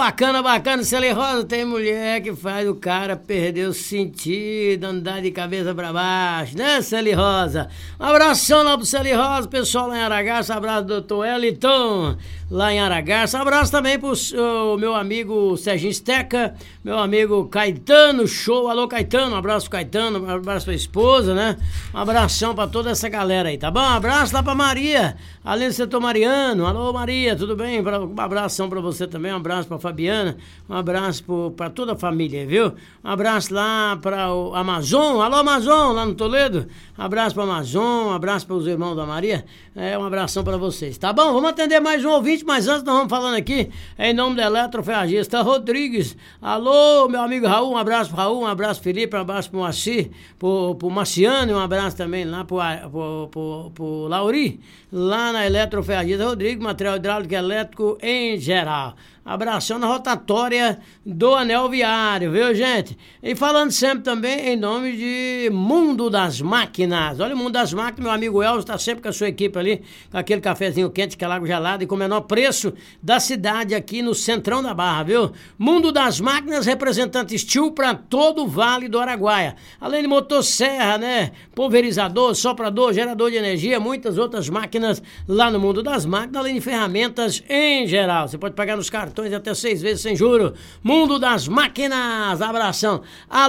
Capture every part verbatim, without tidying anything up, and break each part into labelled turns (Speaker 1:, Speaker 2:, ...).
Speaker 1: bacana, bacana. Celi Rosa, tem mulher que faz o cara perder o sentido, andar de cabeça pra baixo, né, Celi Rosa? Um abração lá pro Celi Rosa, pessoal lá em Aragaça, abraço do doutor Eliton, lá em Aragaça. Abraço também pro o meu amigo Serginho Steca, meu amigo Caetano Show. Alô, Caetano, um abraço pro Caetano, um abraço pra esposa, né? Um abração pra toda essa galera aí, tá bom? Um abraço lá pra Maria, além do setor Mariano. Alô, Maria, tudo bem? Um abração pra você também, um abraço pra Fabiana, um abraço pro, pra toda a família, viu? Um abraço lá pra o Amazon. Alô, Amazon, lá no Toledo. Um abraço pro Amazon, um abraço pros irmãos da Maria. É, um abração pra vocês, tá bom? Vamos atender mais um ouvinte, mas antes nós vamos falando aqui em nome da Eletroferragista Rodrigues. Alô, meu amigo Raul, um abraço pro Raul, um abraço pro Felipe, um abraço pro Moacir, pro, pro Marciano, e um abraço também lá pro, pro, pro, pro Lauri, lá na Eletroferragista Rodrigues, material hidráulico e elétrico em geral. Abração na rotatória do Anel Viário, viu, gente? E falando sempre também em nome de Mundo das Máquinas. Olha o Mundo das Máquinas, meu amigo Elvis está sempre com a sua equipe ali, com aquele cafezinho quente, aquela água gelada e com o menor preço da cidade aqui no centrão da Barra, viu? Mundo das Máquinas, representante Steel para todo o Vale do Araguaia. Além de motosserra, né? Pulverizador, soprador, gerador de energia, muitas outras máquinas lá no Mundo das Máquinas, além de ferramentas em geral. Você pode pagar nos cartões até seis vezes sem juro. Mundo das Máquinas, abração.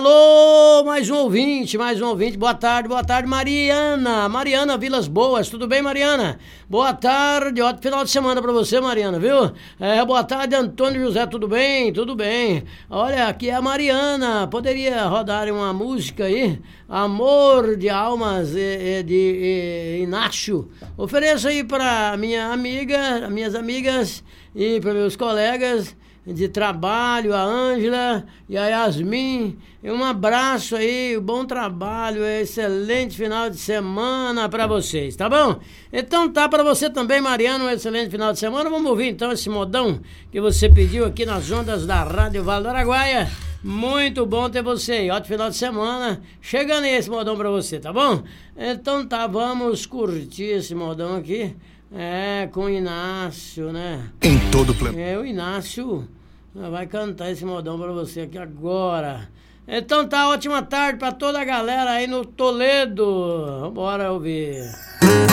Speaker 1: Alô, mais um ouvinte, mais um ouvinte. Boa tarde, boa tarde, Mariana. Mariana Vilas Boas, tudo bem, Mariana? Boa tarde, ótimo final de semana pra você, Mariana, viu? É, boa tarde, Antônio José, tudo bem? Tudo bem. Olha, aqui é a Mariana. Poderia rodar uma música aí? Amor de Almas de, de, de Inácio. Ofereço aí pra minha amiga, minhas amigas e para meus colegas de trabalho, a Ângela e a Yasmin. E um abraço aí, bom trabalho, excelente final de semana para vocês, tá bom? Então tá para você também, Mariano, um excelente final de semana. Vamos ouvir então esse modão que você pediu aqui nas ondas da Rádio Vale do Araguaia. Muito bom ter você aí, ótimo final de semana. Chegando aí esse modão para você, tá bom? Então tá, vamos curtir esse modão aqui. É, com o Inácio, né?
Speaker 2: Em todo o planeta.
Speaker 1: É, o Inácio vai cantar esse modão pra você aqui agora. Então tá, ótima tarde pra toda a galera aí no Toledo. Bora ouvir.